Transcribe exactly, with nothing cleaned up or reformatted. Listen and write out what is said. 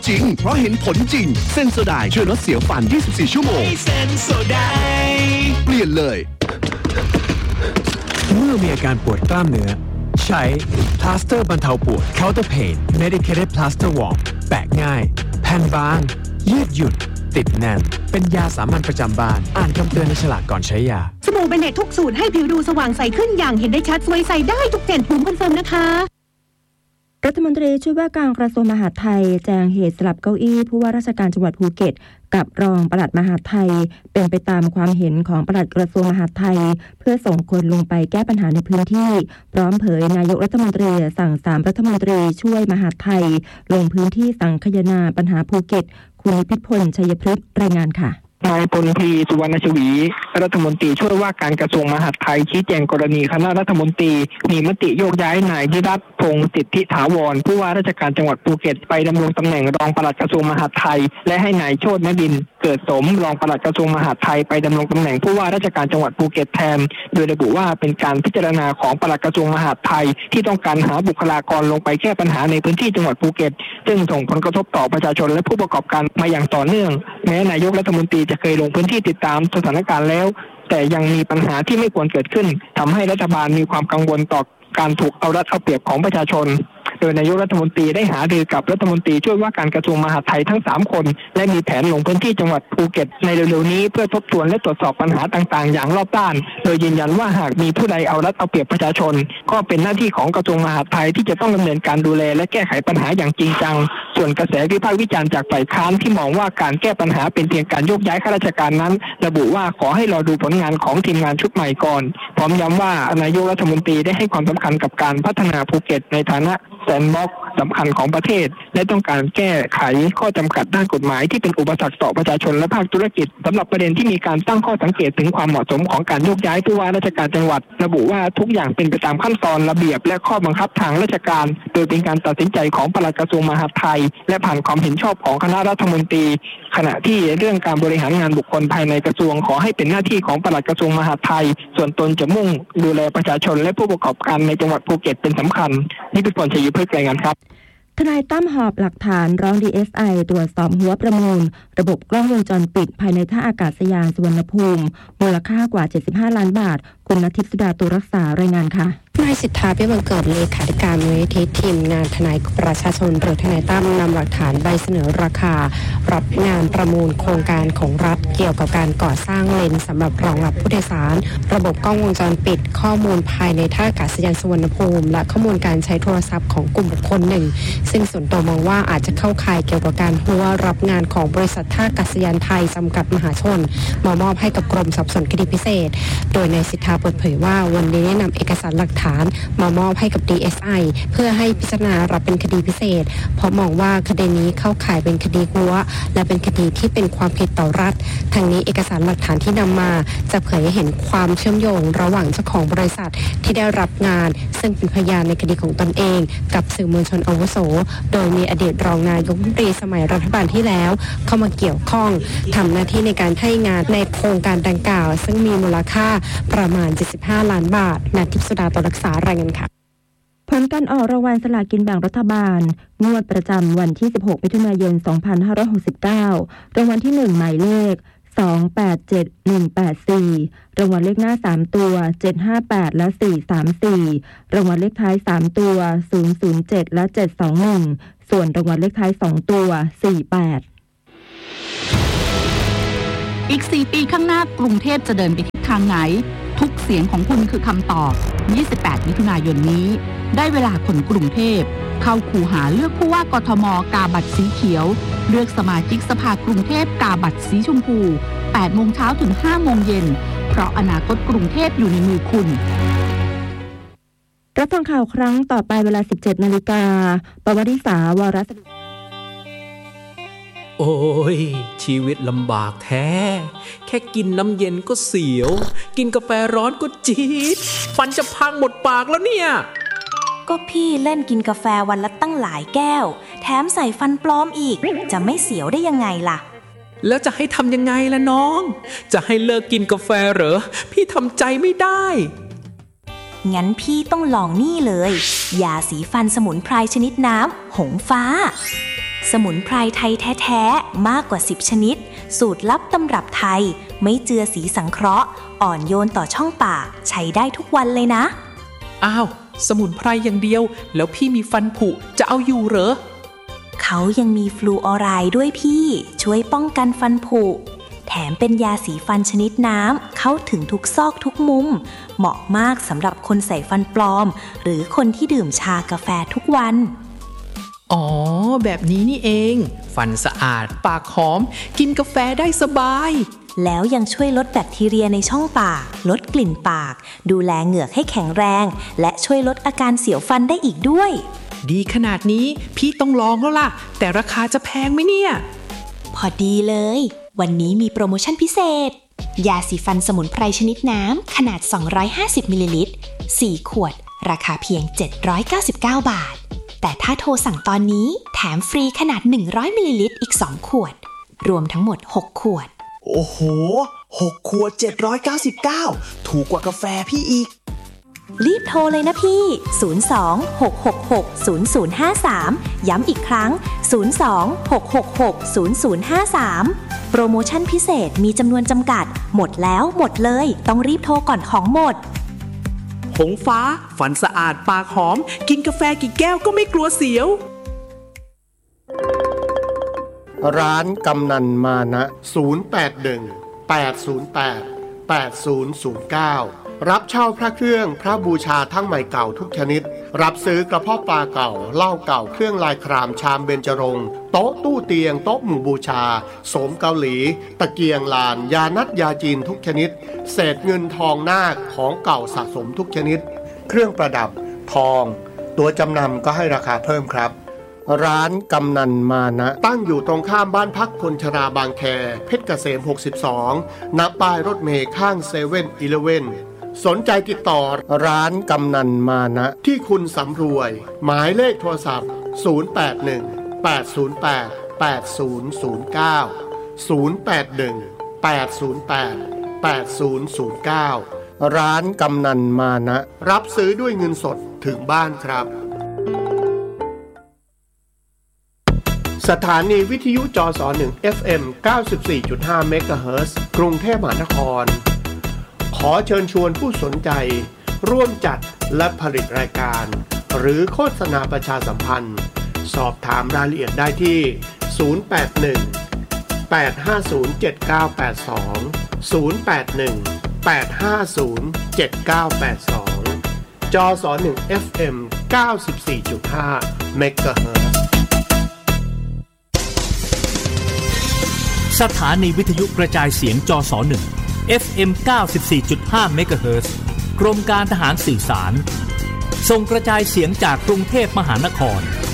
จริงเพราะเห็นผลจริงเซนโซไดช่วยลดเสียวฟันยี่สิบสี่ชั่วโมงเซนโซไดเปลี่ยนเลยเมื่อมีอาการปวดกล้ามเนื้อใช้พลาสเตอร์บรรเทาปวด Counter Pain Medicated Plaster Warm แปะง่ายแผ่นบางยืดหยุ่นติดแน่นเป็นยาสามัญประจำบ้านอ่านคำเตือนในฉลากก่อนใช้ยาสบู่เบเนตทุกสูตรให้ผิวดูสว่างใสขึ้นอย่างเห็นได้ชัดสวยใสได้ทุกเปลี่ยนภูมิคอนเฟิร์มนะคะรัฐมนตรีช่วยว่าการกระทรวงมหาดไทยแจ้งเหตุสลับเก้าอี้ผู้ว่าราชการจังหวัดภูเก็ตกับรองปลัดมหาดไทยเป็นไปตามความเห็นของปลัดกระทรวงมหาดไทยเพื่อส่งคนลงไปแก้ปัญหาในพื้นที่พร้อมเผยนายกรัฐมนตรีสั่งสามรัฐมนตรีช่วยมหาดไทยลงพื้นที่สังคายนาปัญหาภูเก็ตคุณนิพิษพลชัยพฤกษ์รายงานค่ะนายพลพีสุวรรณชวีรัฐมนตรีช่วยว่าการกระทรวงมหาดไทยชี้แจงกรณีคณะรัฐมนตรีมีมติโยกย้ายนายนิรัตน์พงษ์สิทธิถาวรผู้ว่าราชการจังหวัดภูเก็ตไปดำรงตำแหน่งรองปลัดกระทรวงมหาดไทยและให้นายโชติ นดินทร์เกิดสมรองปลัดกระทรวงมหาดไทยไปดำรงตำแหน่งผู้ว่าราชการจังหวัดภูเก็ตแทนโดยระบุว่าเป็นการพิจารณาของปลัดกระทรวงมหาดไทยที่ต้องการหาบุคลากรลงไปแก้ปัญหาในพื้นที่จังหวัดภูเก็ตซึ่งส่งผลกระทบต่อประชาชนและผู้ประกอบการมาอย่างต่อเนื่องแม้นายกรัฐมนตรีจะเคยลงพื้นที่ติดตามสถานการณ์แล้วแต่ยังมีปัญหาที่ไม่ควรเกิดขึ้นทำให้รัฐบาลมีความกังวลต่อการถูกเอารัดเอาเปรียบของประชาชนโดยนายกรัฐมนตรีได้หารือกับรัฐมนตรีช่วยว่าการกระทรวงมหาดไทยทั้งสามคนและมีแผนลงพื้นที่จังหวัดภูเก็ตในเร็วๆนี้เพื่อทบทวนและตรวจสอบปัญหาต่างๆอย่างรอบด้านโดยยืนยันว่าหากมีผู้ใดเอารัดเอาเปรียบประชาชนก็เป็นหน้าที่ของกระทรวงมหาดไทยที่จะต้องดำเนินการดูแลและแก้ไขปัญหาอย่างจริงจังส่วนกระแสวิพากษ์วิจารณ์จากฝ่ายค้านที่มองว่าการแก้ปัญหาเป็นเพียงการโยกย้ายข้าราชการนั้นระบุว่าขอให้รอดูผลงานของทีมงานชุดใหม่ก่อนพร้อมย้ำว่านายกรัฐมนตรีได้ให้ความสำคัญกับการพัฒนาภูเก็ตในฐานะแซนด์บ็อกซ์สำคัญของประเทศและต้องการแก้ไขข้อจำกัดด้านกฎหมายที่เป็นอุปสรรคต่อประชาชนและภาคธุรกิจสำหรับประเด็นที่มีการตั้งข้อสังเกตถึงความเหมาะสมของการโยกย้ายผู้ว่าราชการจังหวัดระบุว่าทุกอย่างเป็นไปตามขั้นตอนระเบียบและข้อบังคับทางราชการโดยเป็นการตัดสินใจของปลัดกระทรวงมหาดไทยและผ่านความเห็นชอบของคณะรัฐมนตรีขณะที่เรื่องการบริหารงานบุคคลภายในกระทรวงขอให้เป็นหน้าที่ของปลัดกระทรวงมหาดไทยส่วนตนจะมุ่งดูแลประชาชนและผู้ประกอบการในจังหวัดภูเก็ตเป็นสำคัญนิพิษพลชัยพฤกษ์รายงานครับทนายตั้มหอบหลักฐานร้อง ดี เอส ไอ ตรวจสอบหัวประมูลระบบกล้องวงจรปิดภายในท่าอากาศยานสุวรรณภูมิมูลค่ากว่าเจ็ดสิบห้าล้านบาทคุณณทิพย์สุดาตุรักษารายงานค่ะนายสิทธาเบี้ยบังเกิดเลขาธิการมูลนิธิทีมงานทนายประชาชนหรือทนายตั้มนำหลักฐานใบเสนอราคารับงานประมูลโครงการของรัฐเกี่ยวกับการก่อสร้างเลนสำหรับรองรับผู้โดยสารระบบกล้องวงจรปิดข้อมูลภายในท่าอากาศยานสุวรรณภูมิและข้อมูลการใช้โทรศัพท์ของกลุ่มบุคคลหนึ่งซึ่งส่วนตัวมองว่าอาจจะเข้าข่ายเกี่ยวกับการหัวรับงานของบริษัทท่าอากาศยานไทยจำกัดมหาชนมามอบให้กับกรมสอบสวนคดีพิเศษโดยนายสิทธาเปิดเผยว่าวันนี้ได้นำเอกสารหลักฐานมามอบให้กับ ดี เอส ไอ เพื่อให้พิจารณารับเป็นคดีพิเศษเพราะมองว่าคดีนี้เข้าข่ายเป็นคดีหัวและเป็นคดีที่เป็นความผิดต่อรัฐทางนี้เอกสารหลักฐานที่นำมาจะเผยให้เห็นความเชื่อมโยงระหว่างเจ้าของบริษัทที่ได้รับงานซึ่งเป็นพยานในคดีของตนเองกับสื่อมวลชนอาวุโสโดยมีอดีตรองนายกรัฐมนตรีสมัยรัฐบาลที่แล้วเข้ามาเกี่ยวข้องทำหน้าที่ในการให้งานในโครงการดังกล่าวซึ่งมีมูลค่าประมาณเจ็ดสิบห้าล้านบาทณทิพย์สุดาตุรักษารายงานค่ะผลการออกรางวัลสลากกินแบ่งรัฐบาลงวดประจำวันที่สิบหกมิถุนายนสองพันห้าร้อยหกสิบเก้ารางวัลที่หนึ่งหมายเลขสอง แปด เจ็ด หนึ่ง แปด สี่รางวัลเลขหน้าสามตัวเจ็ด ห้า แปดและสี่ สาม สี่รางวัลเลขท้ายสามตัวศูนย์ ศูนย์ เจ็ดและเจ็ด สอง หนึ่งส่วนรางวัลเลขท้ายสองตัวสี่ แปดอีกสี่ปีข้างหน้ากรุงเทพจะเดินไปทิศทางไหนทุกเสียงของคุณคือคำตอบยี่สิบแปดมิถุนายนนี้ได้เวลาคนกรุงเทพเข้าคูหาเลือกผู้ว่ากทมกาบัตรสีเขียวเลือกสมาชิกสภากรุงเทพกาบัตรสีชมพูแปดโมงเช้าถึงห้าโมงเย็นเพราะอนาคตกรุงเทพอยู่ในมือคุณรับฟังข่าวครั้งต่อไปเวลา สิบเจ็ดนาฬิกาประวัติศาสตร์วารสารโอ้ยชีวิตลำบากแท้แค่กินน้ำเย็นก็เสียวกินกาแฟร้อนก็จี๊ดฟันจะพังหมดปากแล้วเนี่ยก็พี่เล่นกินกาแฟวันละตั้งหลายแก้วแถมใส่ฟันปลอมอีกจะไม่เสียวได้ยังไงล่ะแล้วจะให้ทำยังไงล่ะน้องจะให้เลิกกินกาแฟเหรอพี่ทำใจไม่ได้งั้นพี่ต้องลองนี่เลยยาสีฟันสมุนไพรชนิดน้ำหงฟ้าสมุนไพรไทยแท้ๆมากกว่าสิบชนิดสูตรลับตำรับไทยไม่เจือสีสังเคราะห์อ่อนโยนต่อช่องปากใช้ได้ทุกวันเลยนะอ้าวสมุนไพรอย่างเดียวแล้วพี่มีฟันผุจะเอาอยู่เหรอเขายังมีฟลูออไรด์ด้วยพี่ช่วยป้องกันฟันผุแถมเป็นยาสีฟันชนิดน้ำเข้าถึงทุกซอกทุกมุมเหมาะมากสำหรับคนใส่ฟันปลอมหรือคนที่ดื่มชากาแฟทุกวันอ๋อแบบนี้นี่เองฟันสะอาดปากหอมกินกาแฟได้สบายแล้วยังช่วยลดแบคทีเรียในช่องปากลดกลิ่นปากดูแลเหงือกให้แข็งแรงและช่วยลดอาการเสียวฟันได้อีกด้วยดีขนาดนี้พี่ต้องลองแล้วล่ะแต่ราคาจะแพงไหมเนี่ยพอดีเลยวันนี้มีโปรโมชั่นพิเศษยาสีฟันสมุนไพรชนิดน้ำขนาดสองร้อยห้าสิบมิลลิลิตรสี่ขวดราคาเพียงเจ็ดร้อยเก้าสิบเก้าบาทแต่ถ้าโทรสั่งตอนนี้แถมฟรีขนาดหนึ่งร้อยมิลลิลิตรอีกสองขวดรวมทั้งหมดหกขวดโอ้โหหกขวดเจ็ดร้อยเก้าสิบเก้าถูกกว่ากาแฟพี่อีกรีบโทรเลยนะพี่ศูนย์ สอง หก หก หก ศูนย์ ศูนย์ ห้า สามย้ำอีกครั้งศูนย์ สอง หก หก หก ศูนย์ ศูนย์ ห้า สามโปรโมชั่นพิเศษมีจำนวนจำกัดหมดแล้วหมดเลยต้องรีบโทรก่อนของหมดหงฟ้าฟันสะอาดปากหอมกินกาแฟกี่แก้วก็ไม่กลัวเสียวร้านกำนันมานะศูนย์ แปด หนึ่ง แปด ศูนย์ แปด แปด ศูนย์ ศูนย์ เก้ารับเช่าพระเครื่องพระบูชาทั้งใหม่เก่าทุกชนิดรับซื้อกระเพาะปลาเก่าเหล้าเก่าเครื่องลายครามชามเบญจรงค์โต๊ะตู้เตียงโต๊ะหมู่บูชาโสมเกาหลีตะเกียงลานยานัดยาจีนทุกชนิดเศษเงินทองนาคของเก่าสะสมทุกชนิดเครื่องประดับทองตัวจำนำก็ให้ราคาเพิ่มครับร้านกำนันมานะตั้งอยู่ตรงข้ามบ้านพักคนชราบางแคเพชรเกษมหกสิบสองณป้ายรถเมล์ข้างเซเว่นอีเลฟเว่นสนใจติดต่อร้านกำนันมานะที่คุณสำรวยหมายเลขโทรศัพท์ศูนย์ แปด หนึ่ง แปด ศูนย์ แปด แปด ศูนย์ ศูนย์ เก้า ศูนย์ แปด หนึ่ง แปด ศูนย์ แปด แปด ศูนย์ ศูนย์ เก้าร้านกำนันมานะรับซื้อด้วยเงินสดถึงบ้านครับสถานีวิทยุจสหนึ่ง เอฟ เอ็ม เก้าสิบสี่จุดห้า เมกะเฮิรตซ์กรุงเทพมหานครขอเชิญชวนผู้สนใจร่วมจัดและผลิตรายการหรือโฆษณาประชาสัมพันธ์สอบถามรายละเอียดได้ที่ศูนย์ แปด หนึ่ง แปด ห้า ศูนย์ เจ็ด เก้า แปด สอง ศูนย์ แปด หนึ่ง แปด ห้า ศูนย์ เจ็ด เก้า แปด สองจสหนึ่ง เอฟ เอ็ม เก้าสิบสี่จุดห้า เมกะเฮิรตซ์สถานีวิทยุกระจายเสียงจสหนึ่ง เอฟ เอ็ม เก้าสิบสี่จุดห้า เมกะเฮิรตซ์กรมการทหารสื่อสารส่งกระจายเสียงจากกรุงเทพมหานคร